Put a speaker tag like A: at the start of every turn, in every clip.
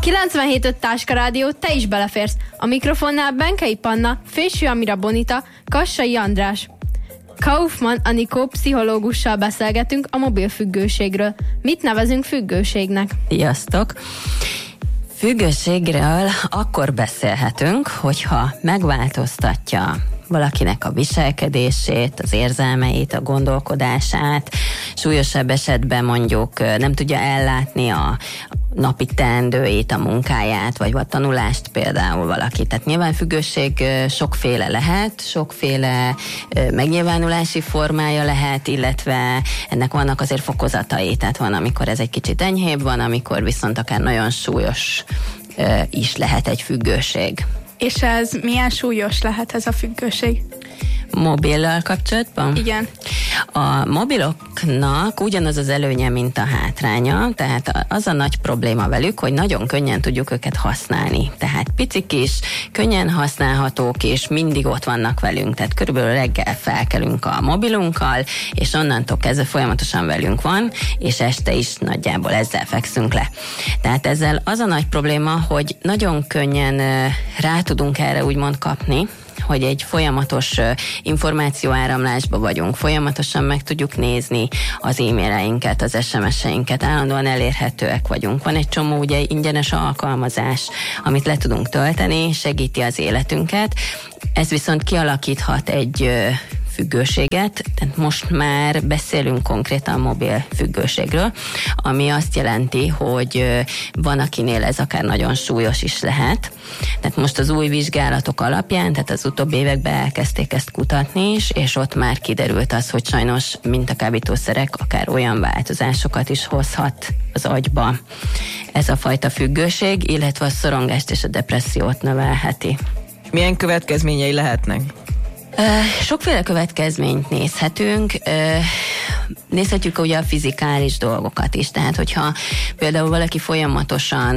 A: 97.5 Táska Rádió, te is beleférsz. A mikrofonnál Benkei Panna, Fésű Amira Bonita, Kassai András. Kaufmann Anikó pszichológussal beszélgetünk a mobilfüggőségről. Mit nevezünk függőségnek?
B: Sziasztok! Függőségről akkor beszélhetünk, hogyha megváltoztatja valakinek a viselkedését, az érzelmeit, a gondolkodását, súlyosabb esetben mondjuk nem tudja ellátni a napi teendőit, a munkáját, vagy a tanulást például valaki. Tehát nyilván függőség sokféle lehet, sokféle megnyilvánulási formája lehet, illetve ennek vannak azért fokozatai. Tehát van, amikor ez egy kicsit enyhébb, van, amikor viszont akár nagyon súlyos is lehet egy függőség.
C: És ez milyen súlyos lehet ez a függőség?
B: Mobillal kapcsolatban?
C: Igen.
B: A mobiloknak ugyanaz az előnye, mint a hátránya, tehát az a nagy probléma velük, hogy nagyon könnyen tudjuk őket használni. Tehát picik is, könnyen használhatók, és mindig ott vannak velünk. Tehát körülbelül reggel felkelünk a mobilunkkal, és onnantól kezdve folyamatosan velünk van, és este is nagyjából ezzel fekszünk le. Tehát ezzel az a nagy probléma, hogy nagyon könnyen rá tudunk erre úgymond kapni, hogy egy folyamatos információáramlásba vagyunk, folyamatosan meg tudjuk nézni az e-maileinket, az SMS-einket, állandóan elérhetőek vagyunk. Van egy csomó ugye ingyenes alkalmazás, amit le tudunk tölteni, segíti az életünket. Ez viszont kialakíthat egy függőséget, tehát most már beszélünk konkrétan mobil függőségről, ami azt jelenti, hogy van, akinél ez akár nagyon súlyos is lehet. Tehát most az új vizsgálatok alapján, tehát az utóbbi években elkezdték ezt kutatni is, és ott már kiderült az, hogy sajnos mintakábítószerek akár olyan változásokat is hozhat az agyba ez a fajta függőség, illetve a szorongást és a depressziót növelheti.
D: Milyen következményei lehetnek?
B: Sokféle következményt nézhetünk. Nézhetjük ugye a fizikális dolgokat is, tehát hogyha például valaki folyamatosan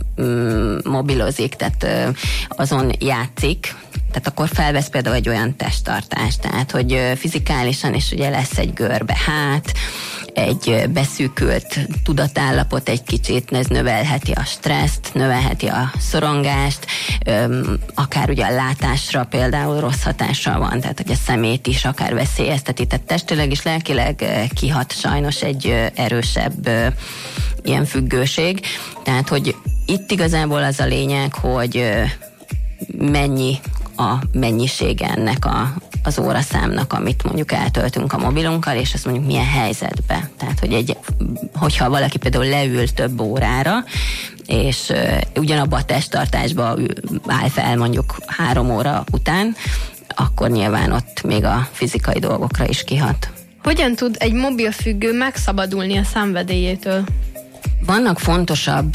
B: mobilozik, tehát azon játszik, tehát akkor felvesz például egy olyan testtartást, tehát hogy fizikálisan is ugye lesz egy görbe hát, egy beszűkült tudatállapot egy kicsit, ez növelheti a stresszt, növelheti a szorongást, akár ugye a látásra például rossz hatással van, tehát hogy a szemét is akár veszélyezteti, tehát testileg és lelkileg kihat sajnos egy erősebb ilyen függőség, tehát hogy itt igazából az a lényeg, hogy mennyi a mennyisége ennek az óraszámnak, amit mondjuk eltöltünk a mobilunkkal, és ezt mondjuk milyen helyzetbe. Tehát, hogyha valaki például leül több órára, és ugyanabba a testtartásba áll fel mondjuk 3 óra után, akkor nyilván ott még a fizikai dolgokra is kihat.
A: Hogyan tud egy mobilfüggő megszabadulni a szenvedélyétől?
B: Vannak fontosabb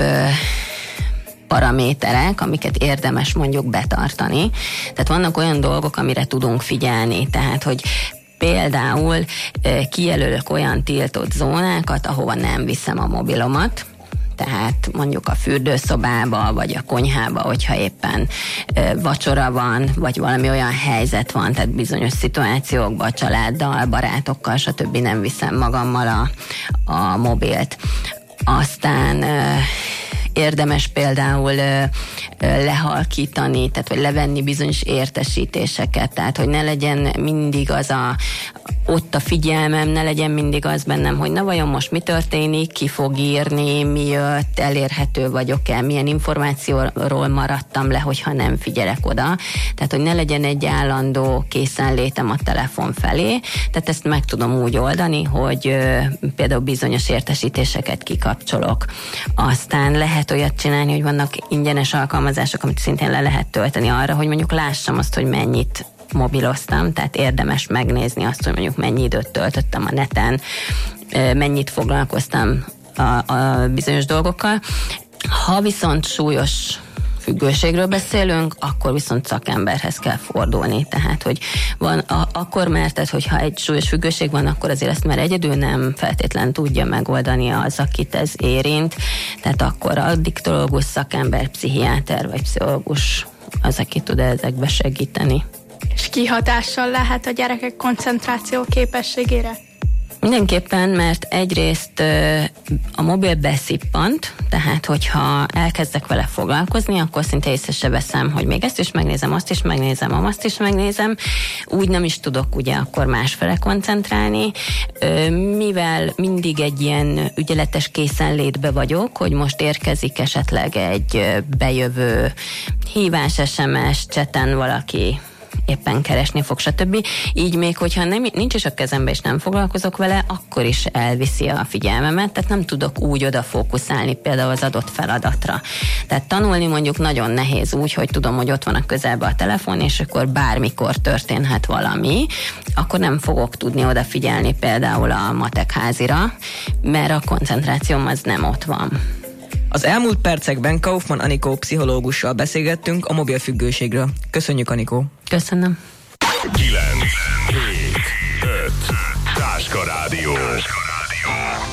B: paraméterek, amiket érdemes mondjuk betartani. Tehát vannak olyan dolgok, amire tudunk figyelni, tehát hogy például kijelölök olyan tiltott zónákat, ahova nem viszem a mobilomat, tehát mondjuk a fürdőszobába, vagy a konyhába, hogyha éppen vacsora van, vagy valami olyan helyzet van, tehát bizonyos szituációkban, családdal, barátokkal, stb. Nem viszem magammal a mobilt. Aztán érdemes például lehalkítani, tehát vagy levenni bizonyos értesítéseket, tehát hogy ne legyen mindig ott a figyelmem, ne legyen mindig az bennem, hogy na vajon most mi történik, ki fog írni, mi jött, elérhető vagyok-e, milyen információról maradtam le, hogyha nem figyelek oda. Tehát, hogy ne legyen egy állandó készenlétem a telefon felé. Tehát ezt meg tudom úgy oldani, hogy például bizonyos értesítéseket kikapcsolok. Aztán lehet olyat csinálni, hogy vannak ingyenes alkalmazások, amit szintén le lehet tölteni arra, hogy mondjuk lássam azt, hogy mennyit mobiloztam, tehát érdemes megnézni azt, hogy mondjuk mennyi időt töltöttem a neten, mennyit foglalkoztam a bizonyos dolgokkal. Ha viszont súlyos függőségről beszélünk, akkor viszont szakemberhez kell fordulni. Tehát, hogy van, akkor már, tehát, hogyha egy súlyos függőség van, akkor azért ezt már egyedül nem feltétlen tudja megoldani az, akit ez érint. Tehát akkor a diktológus szakember, pszichiáter vagy pszichológus az, aki tud ezekbe segíteni.
C: És kihatással lehet a gyerekek koncentráció képességére?
B: Mindenképpen, mert egyrészt a mobil beszippant, tehát hogyha elkezdek vele foglalkozni, akkor szinte észre se veszem, hogy még ezt is megnézem, azt is megnézem, azt is megnézem. Úgy nem is tudok ugye akkor másfele koncentrálni, mivel mindig egy ilyen ügyeletes készenlétbe vagyok, hogy most érkezik esetleg egy bejövő hívás, SMS, chaten valaki éppen keresni fog, stb. Így még, hogyha nincs is a kezembe, és nem foglalkozok vele, akkor is elviszi a figyelmemet, tehát nem tudok úgy oda fókuszálni például az adott feladatra. Tehát tanulni mondjuk nagyon nehéz úgy, hogy tudom, hogy ott van a közelben a telefon, és akkor bármikor történhet valami, akkor nem fogok tudni odafigyelni például a matek házira, mert a koncentrációm az nem ott van.
D: Az elmúlt percekben Kaufmann Anikó pszichológussal beszélgettünk a mobilfüggőségről. Köszönjük, Anikó!
B: Köszönöm!
E: 9, 7, 5, Táska Rádió.